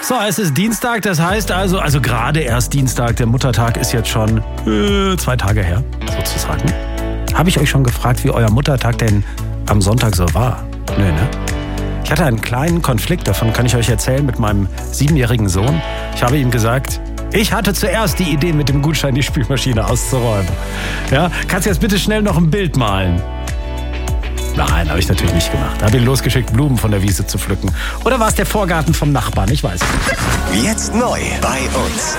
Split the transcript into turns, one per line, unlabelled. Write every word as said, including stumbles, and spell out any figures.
So, es ist Dienstag, das heißt also, also gerade erst Dienstag, der Muttertag ist jetzt schon äh, zwei Tage her, sozusagen. Habe ich euch schon gefragt, wie euer Muttertag denn am Sonntag so war? Nö, ne? Ich hatte einen kleinen Konflikt, davon kann ich euch erzählen, mit meinem siebenjährigen Sohn. Ich habe ihm gesagt, ich hatte zuerst die Idee, mit dem Gutschein die Spülmaschine auszuräumen. Ja, kannst du jetzt bitte schnell noch ein Bild malen? Nein, habe ich natürlich nicht gemacht. Habe ihn losgeschickt, Blumen von der Wiese zu pflücken. Oder war es der Vorgarten vom Nachbarn? Ich weiß nicht.
Jetzt neu bei uns.